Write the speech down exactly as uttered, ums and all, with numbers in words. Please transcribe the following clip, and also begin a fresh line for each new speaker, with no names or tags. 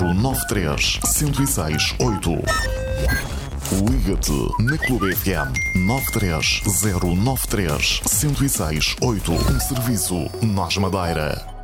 zero nove três, um zero seis oito. Liga-te na Clube F M nove três zero nove três, um zero seis oito. Um serviço Nós Madeira.